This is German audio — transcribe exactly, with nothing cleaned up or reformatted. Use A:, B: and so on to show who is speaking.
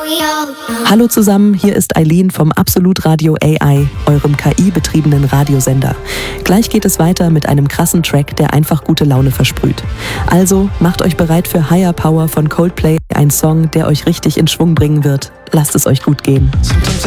A: Hallo zusammen, hier ist Eileen vom Absolut Radio A I, eurem K I-betriebenen Radiosender. Gleich geht es weiter mit einem krassen Track, der einfach gute Laune versprüht. Also macht euch bereit für Higher Power von Coldplay, ein Song, der euch richtig in Schwung bringen wird. Lasst es euch gut gehen.